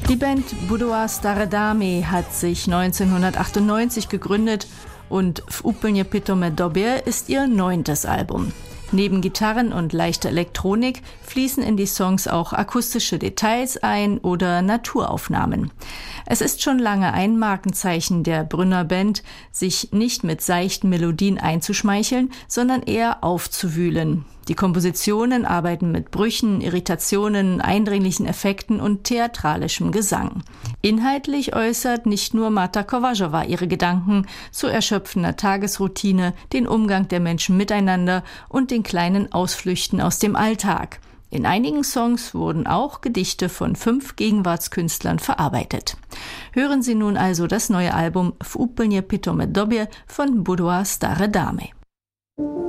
Die Band Budova Stare Dame hat sich 1998 gegründet und W úplně pitome době ist ihr 9. Album. Neben Gitarren und leichter Elektronik fließen in die Songs auch akustische Details ein oder Naturaufnahmen. Es ist schon lange ein Markenzeichen der Brünner Band, sich nicht mit seichten Melodien einzuschmeicheln, sondern eher aufzuwühlen. Die Kompositionen arbeiten mit Brüchen, Irritationen, eindringlichen Effekten und theatralischem Gesang. Inhaltlich äußert nicht nur Marta Kovařová ihre Gedanken zu erschöpfender Tagesroutine, den Umgang der Menschen miteinander und den kleinen Ausflüchten aus dem Alltag. In einigen Songs wurden auch Gedichte von 5 Gegenwartskünstlern verarbeitet. Hören Sie nun also das neue Album W úplně pitome době von Budova Stare Dame.